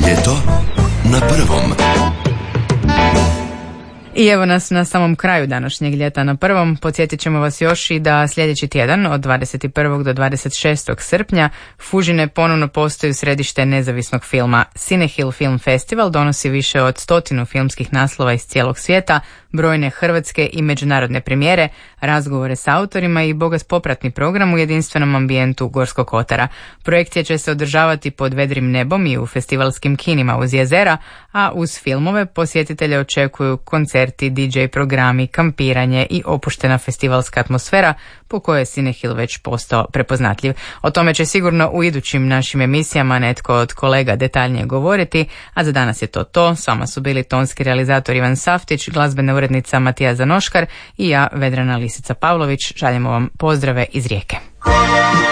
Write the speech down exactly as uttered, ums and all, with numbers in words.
Ljeto na prvom. I evo nas na samom kraju današnjeg Ljeta na prvom. Podsjetit ćemo vas još i da sljedeći tjedan od dvadeset prvog do dvadeset šestog srpnja Fužine ponovno postaju središte nezavisnog filma. Cinehill Film Festival donosi više od stotinu filmskih naslova iz cijelog svijeta, brojne hrvatske i međunarodne premijere, razgovore s autorima i bogat popratni program u jedinstvenom ambijentu Gorskog kotara. Projekcija će se održavati pod vedrim nebom i u festivalskim kinima uz jezera, a uz filmove posjetitelje očekuju koncerti, D J programi, kampiranje i opuštena festivalska atmosfera po kojoj je Cinehill već postao prepoznatljiv. O tome će sigurno u idućim našim emisijama netko od kolega detaljnije govoriti, a za danas je to to. S vama su bili tonski realizator Ivan Saftić, glazbena urednica Matija Zanoškar i ja, Vedrana Lisica Pavlović. Šaljemo vam pozdrave iz Rijeke.